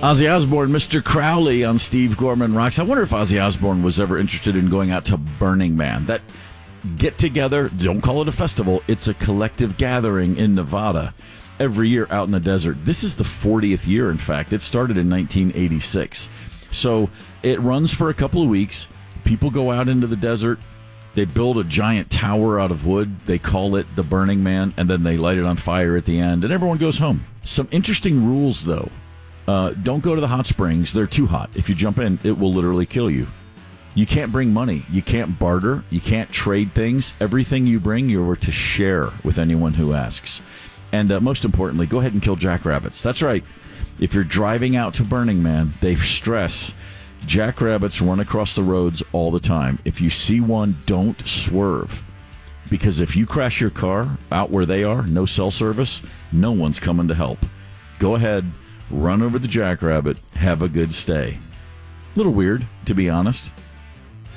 Ozzy Osbourne, Mr. Crowley on Steve Gorman Rocks. I wonder if Ozzy Osbourne was ever interested in going out to Burning Man. That get together, don't call it a festival, it's a collective gathering in Nevada every year out in the desert. This is the 40th year, in fact. It started in 1986. So it runs for a couple of weeks. People go out into the desert. They build a giant tower out of wood. They call it the Burning Man, and then they light it on fire at the end, and everyone goes home. Some interesting rules, though. Don't go to the hot springs. They're too hot. If you jump in, it will literally kill you. You can't bring money. You can't barter. You can't trade things. Everything you bring, you're to share with anyone who asks. And most importantly, go ahead and kill jackrabbits. That's right. If you're driving out to Burning Man, they stress jackrabbits run across the roads all the time. If you see one, don't swerve. Because if you crash your car out where they are, no cell service, no one's coming to help. Go ahead, run over the jackrabbit, have a good stay. A little weird, to be honest.